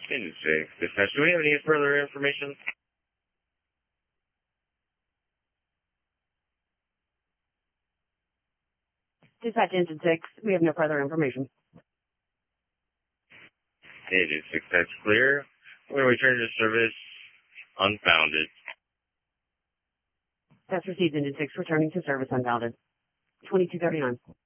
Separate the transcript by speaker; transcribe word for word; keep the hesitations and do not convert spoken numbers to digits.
Speaker 1: Engine six. Dispatch, do we have any further information?
Speaker 2: Dispatch Engine six, we have no further information.
Speaker 1: Engine six, that's clear. We're going to return to service unfounded.
Speaker 2: That's received, Engine six, returning to service unbounded. twenty-two thirty-nine.